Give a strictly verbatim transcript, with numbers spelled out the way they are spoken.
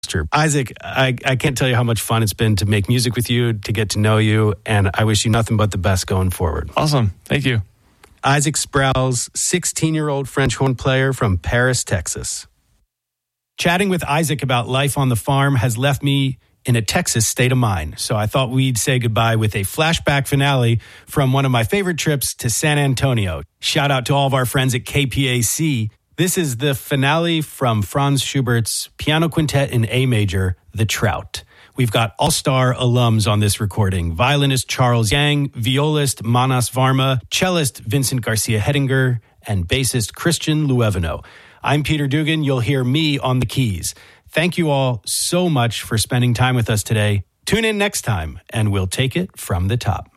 Isaac, I, I can't tell you how much fun it's been to make music with you, to get to know you, and I wish you nothing but the best going forward. Awesome. Thank you. Isaac Sprouse, sixteen-year-old French horn player from Paris, Texas. Chatting with Isaac about life on the farm has left me in a Texas state of mind, so I thought we'd say goodbye with a flashback finale from one of my favorite trips to San Antonio. Shout out to all of our friends at K P A C. This is the finale from Franz Schubert's piano quintet in A major, The Trout. We've got all-star alums on this recording. Violinist Charles Yang, violist Manas Varma, cellist Vincent Garcia Hedinger, and bassist Christian Luevino. I'm Peter Dugan. You'll hear me on the keys. Thank you all so much for spending time with us today. Tune in next time, and we'll take it from the top.